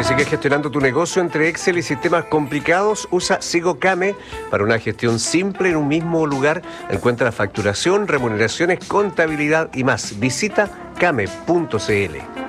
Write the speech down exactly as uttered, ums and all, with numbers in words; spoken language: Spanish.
sigues gestionando tu negocio entre Excel y sistemas complicados? Usa SigoCame para una gestión simple en un mismo lugar. Encuentra facturación, remuneraciones, contabilidad y más. Visita came punto cl.